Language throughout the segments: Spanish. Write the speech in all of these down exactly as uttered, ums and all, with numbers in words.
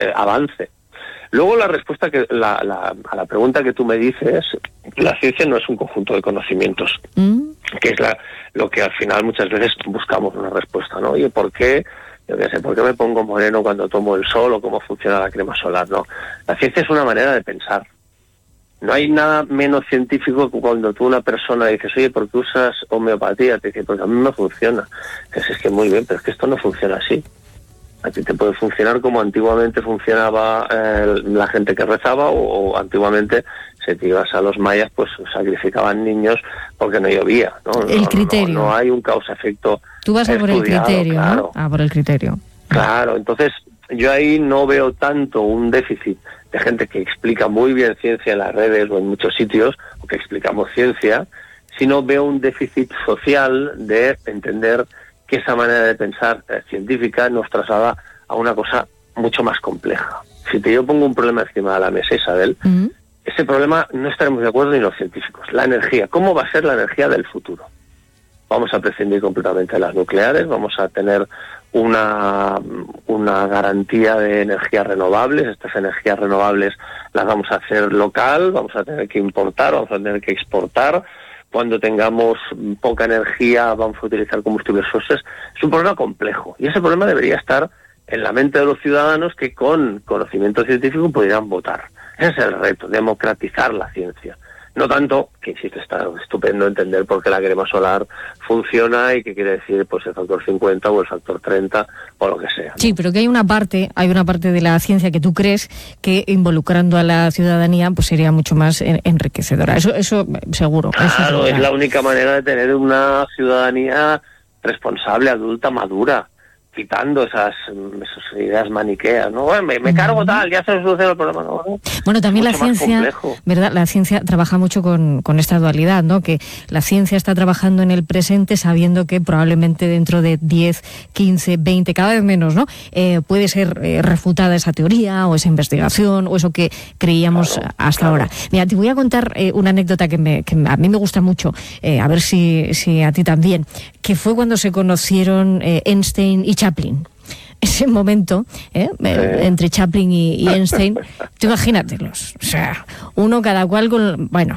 eh, avance. Luego la respuesta que la, la, a la pregunta que tú me dices, la ciencia no es un conjunto de conocimientos, mm. que es la, lo que al final muchas veces buscamos una respuesta, ¿no? Oye, ¿por qué, yo qué sé, por qué me pongo moreno cuando tomo el sol o cómo funciona la crema solar? No, la ciencia es una manera de pensar. No hay nada menos científico que cuando tú a una persona dices, oye, ¿por qué usas homeopatía? Te dice, porque a mí me funciona. Dices, es que muy bien, pero es que esto no funciona así. A ti te puede funcionar como antiguamente funcionaba eh, la gente que rezaba, o, o antiguamente, si te ibas a los mayas, pues sacrificaban niños porque no llovía, ¿no? El no, criterio. No, no hay un causa-efecto. Tú vas a por el criterio, claro. ¿no? Ah, por el criterio. Claro, entonces yo ahí no veo tanto un déficit de gente que explica muy bien ciencia en las redes o en muchos sitios, o que explicamos ciencia, sino veo un déficit social de entender que esa manera de pensar eh, científica nos traslada a una cosa mucho más compleja. Si te yo pongo un problema encima de la mesa, Isabel, uh-huh. ese problema no estaremos de acuerdo ni los científicos. La energía, ¿cómo va a ser la energía del futuro? Vamos a prescindir completamente de las nucleares, vamos a tener una, una garantía de energías renovables. Estas energías renovables las vamos a hacer local, vamos a tener que importar, vamos a tener que exportar. Cuando tengamos poca energía vamos a utilizar combustibles fósiles. Es un problema complejo y ese problema debería estar en la mente de los ciudadanos que con conocimiento científico pudieran votar. Ese es el reto, democratizar la ciencia. No tanto, que insisto, está estupendo entender por qué la crema solar funciona y qué quiere decir pues el factor cincuenta o el factor treinta o lo que sea, ¿no? Sí, pero que hay una parte, hay una parte de la ciencia que tú crees que involucrando a la ciudadanía pues sería mucho más en, enriquecedora. Eso, eso seguro. Claro, eso es la única manera de tener una ciudadanía responsable, adulta, madura, quitando esas, esas ideas maniqueas, ¿no? Bueno, me, me cargo tal, ya se soluciona el problema, ¿no? Bueno, también la ciencia, ¿verdad? La ciencia trabaja mucho con, con esta dualidad, ¿no? Que la ciencia está trabajando en el presente sabiendo que probablemente dentro de diez, quince, veinte, cada vez menos, ¿no? Eh, puede ser eh, refutada esa teoría o esa investigación o eso que creíamos claro, hasta claro. ahora. Mira, te voy a contar eh, una anécdota que, me, que a mí me gusta mucho, eh, a ver si, si a ti también, que fue cuando se conocieron eh, Einstein y Chaplin. Ese momento, ¿eh? Sí. entre Chaplin y, y Einstein, tú imagínatelos, o sea, uno cada cual con... Bueno,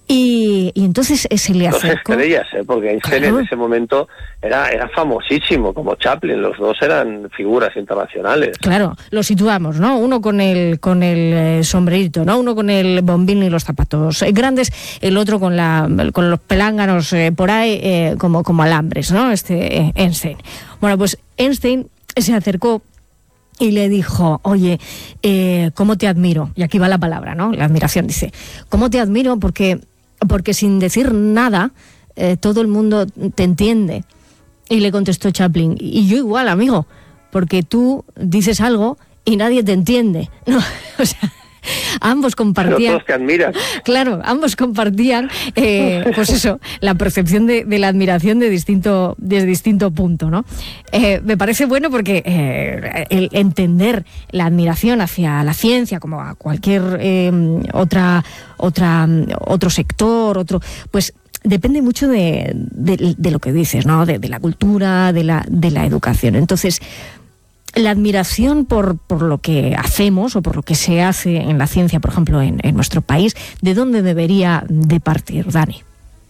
y, y entonces se le acercó... Dos estrellas, ¿eh? Porque Einstein claro. en ese momento era, era famosísimo, como Chaplin, los dos eran figuras internacionales. Claro, lo situamos, ¿no? Uno con el con el sombrerito, ¿no? Uno con el bombín y los zapatos eh, grandes, el otro con la con los pelánganos eh, por ahí, eh, como, como alambres, ¿no? Este eh, Einstein. Bueno, pues Einstein se acercó y le dijo, oye, eh, ¿cómo te admiro? Y aquí va la palabra, ¿no? La admiración, dice, ¿cómo te admiro? Porque, porque sin decir nada, eh, todo el mundo te entiende. Y le contestó Chaplin, y yo igual, amigo, porque tú dices algo y nadie te entiende, ¿no? O sea... Ambos compartían... Pero todos te admiran. Claro, ambos compartían, eh, pues eso, la percepción de, de la admiración de distinto, de distinto punto, ¿no? Eh, me parece bueno porque eh, el entender la admiración hacia la ciencia, como a cualquier eh, otra, otra, otro sector, otro, pues depende mucho de, de, de lo que dices, ¿no? De, de la cultura, de la, de la educación. Entonces, la admiración por, por lo que hacemos o por lo que se hace en la ciencia, por ejemplo, en, en nuestro país, ¿de dónde debería de partir, Dani?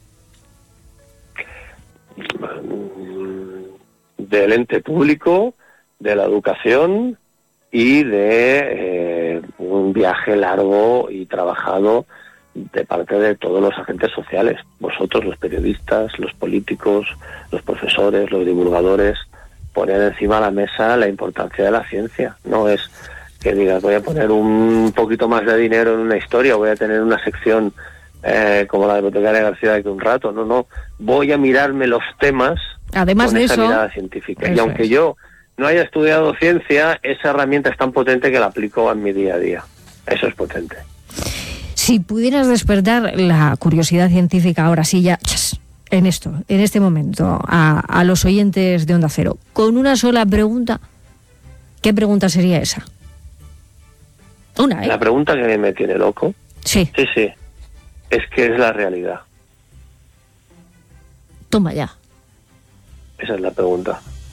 Del ente público, de la educación y de eh, un viaje largo y trabajado de parte de todos los agentes sociales. Vosotros, los periodistas, los políticos, los profesores, los divulgadores, poner encima de la mesa la importancia de la ciencia. No es que digas, voy a poner un poquito más de dinero en una historia, voy a tener una sección eh, como la de Botecaria García de aquí un rato. No, no. Voy a mirarme los temas Además con de esa eso, mirada científica. Y aunque es. yo no haya estudiado ciencia, esa herramienta es tan potente que la aplico en mi día a día. Eso es potente. Si pudieras despertar la curiosidad científica ahora sí ya... en esto, en este momento, a, a los oyentes de Onda Cero, con una sola pregunta, ¿qué pregunta sería esa? Una, ¿eh? La pregunta que me tiene loco, sí, sí, sí, es ¿qué es la realidad? Toma ya. Esa es la pregunta.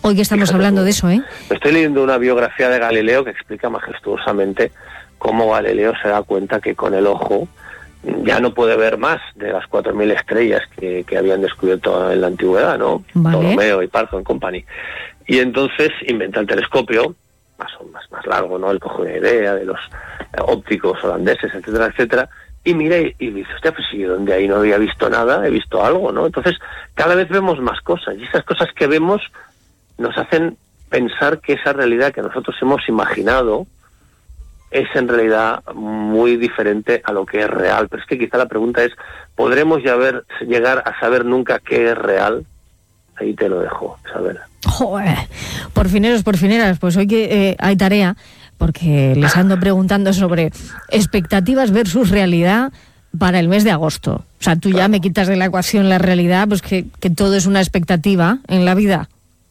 Hoy que estamos Fíjate hablando tú. de eso, ¿eh? Estoy leyendo una biografía de Galileo que explica majestuosamente cómo Galileo se da cuenta que con el ojo ya no puede ver más de las cuatro mil estrellas que, que habían descubierto en la antigüedad, ¿no? Vale. Ptolomeo y Parco and Company. Y entonces inventa el telescopio, más, más, más largo, ¿no? Él coge una idea de los ópticos holandeses, etcétera, etcétera, y mira y, y dice, hostia, pues si yo donde ahí no había visto nada, he visto algo, ¿no? Entonces, cada vez vemos más cosas, y esas cosas que vemos nos hacen pensar que esa realidad que nosotros hemos imaginado es en realidad muy diferente a lo que es real. Pero es que quizá la pregunta es, ¿podremos ya ver, llegar a saber nunca qué es real? Ahí te lo dejo, Isabel. Joder, por fineros, por fineras, pues hoy que eh, hay tarea, porque les ando preguntando sobre expectativas versus realidad para el mes de agosto. O sea, tú claro. ya me quitas de la ecuación la realidad, pues que, que todo es una expectativa en la vida.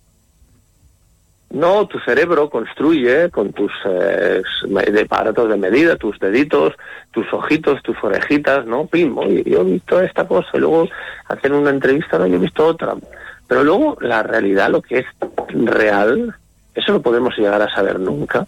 No, tu cerebro construye con tus eh, aparatos de medida, tus deditos, tus ojitos, tus orejitas, ¿no? Pim, oye, yo he visto esta cosa, y luego hacen una entrevista, no, yo he visto otra. Pero luego la realidad, lo que es real, eso no podemos llegar a saber nunca.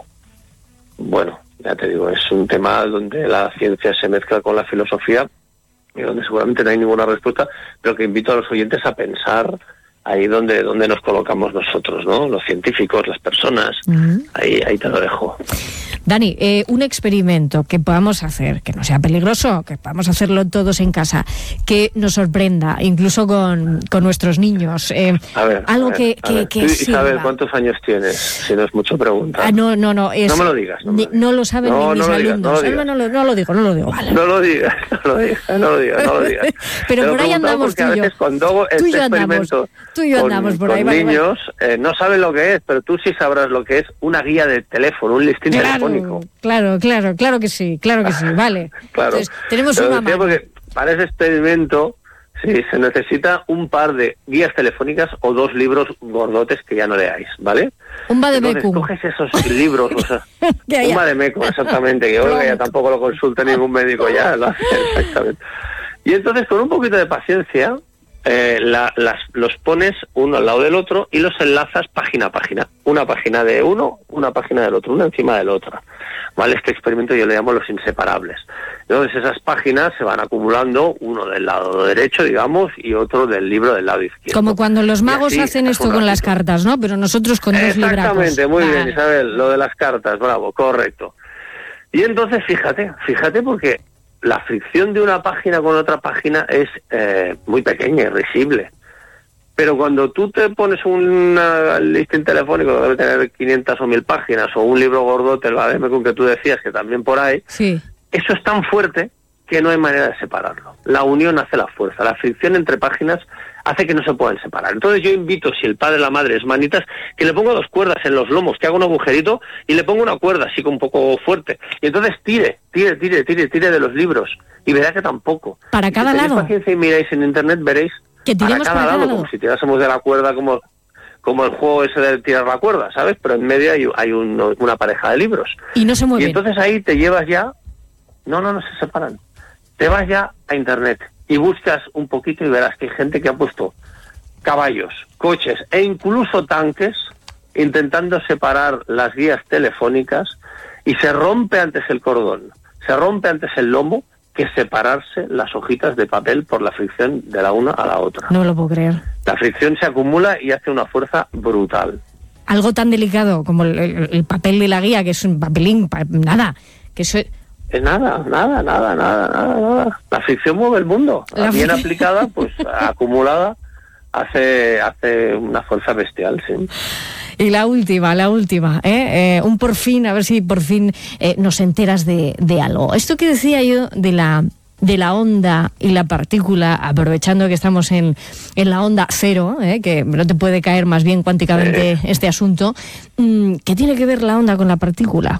Bueno, ya te digo, es un tema donde la ciencia se mezcla con la filosofía y donde seguramente no hay ninguna respuesta, pero que invito a los oyentes a pensar ahí donde, donde nos colocamos nosotros, ¿no? Los científicos, las personas, uh-huh. ahí, ahí te lo dejo. Dani, eh, un experimento que podamos hacer, que no sea peligroso, que podamos hacerlo todos en casa, que nos sorprenda, incluso con, con nuestros niños. Eh, a ver, algo a ver, que, a que, ver. que Tú, sirva. Isabel, ¿cuántos años tienes? Si no es mucho preguntar. Ah, no, no, no. Es, no me lo digas. No, me lo, digas. no lo saben no, ni mis no lo digas, alumnos. no, lo digas. No, no, no, no lo digo, no lo digo. Vale. No lo digas, no lo digas, no lo digas, no lo digas. Pero por ahí andamos tú y yo. Cuando hago este tú y yo andamos, tú y yo andamos por ahí. Con vale, niños vale. Eh, no saben lo que es, pero tú sí sabrás lo que es una guía de teléfono, un listín claro, telefónico. Claro, claro, claro que sí, claro que sí, vale. Claro. Entonces, tenemos pero una mano. Porque para ese experimento sí, se necesita un par de guías telefónicas o dos libros gordotes que ya no leáis, ¿vale? Un vademecum. Entonces coges esos libros, o sea, un vademecum, exactamente, que yo que ya tampoco lo consulta ningún médico ya, lo hace exactamente. Y entonces con un poquito de paciencia eh, la, las, los pones uno al lado del otro y los enlazas página a página. Una página de uno, una página del otro, una encima de la otra. ¿Vale? Este experimento yo le llamo los inseparables. Entonces esas páginas se van acumulando, uno del lado derecho, digamos, y otro del libro del lado izquierdo. Como cuando los magos hacen esto con las cartas, ¿no? Pero nosotros con dos libracos. Exactamente, muy vale. bien, Isabel, lo de las cartas, bravo, correcto. Y entonces fíjate, fíjate porque la fricción de una página con otra página es eh, muy pequeña y risible. Pero cuando tú te pones un listín telefónico que debe tener quinientas o mil páginas, o un libro gordote, el vademecum que tú decías, que también por ahí, sí. eso es tan fuerte que no hay manera de separarlo. La unión hace la fuerza, la fricción entre páginas hace que no se puedan separar. Entonces yo invito, si el padre o la madre es manitas, que le ponga dos cuerdas en los lomos, que haga un agujerito y le ponga una cuerda así un poco fuerte. Y entonces tire, tire, tire, tire, tire de los libros y verá que tampoco. Para cada si lado. tenéis paciencia y miráis en internet, veréis que para cada, para cada lado, lado, como si tirásemos de la cuerda como, como el juego ese de tirar la cuerda, ¿sabes? Pero en medio hay, hay un, una pareja de libros. Y no se mueven. Y entonces ahí te llevas ya... No, no, no se separan. Te vas ya a internet y buscas un poquito y verás que hay gente que ha puesto caballos, coches e incluso tanques intentando separar las guías telefónicas y se rompe antes el cordón, se rompe antes el lomo que separarse las hojitas de papel por la fricción de la una a la otra. No me lo puedo creer. La fricción se acumula y hace una fuerza brutal. Algo tan delicado como el, el, el papel de la guía, que es un papelín, pa, nada, que eso... Es nada, nada, nada, nada, nada, nada. La fricción mueve el mundo. La bien fr... aplicada, pues acumulada, hace, hace una fuerza bestial, sí. Y la última, la última, ¿eh? Eh, un por fin, a ver si por fin eh, nos enteras de, de algo. Esto que decía yo de la de la onda y la partícula, aprovechando que estamos en, en la onda cero, ¿eh? Que no te puede caer más bien cuánticamente eh. este asunto, ¿qué tiene que ver la onda con la partícula?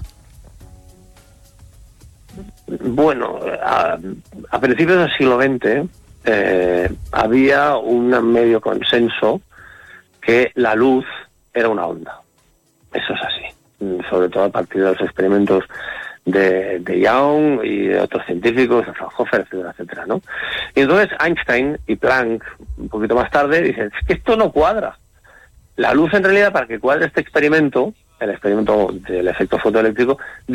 Bueno, a, a principios del siglo veinte eh, había un medio consenso que la luz era una onda. Eso es así. Sobre todo a partir de los experimentos de, de Young y de otros científicos, de Fraunhofer, etcétera, etcétera, ¿no? Y entonces Einstein y Planck, un poquito más tarde, dicen, es que esto no cuadra. La luz, en realidad, para que cuadre este experimento, el experimento del efecto fotoeléctrico,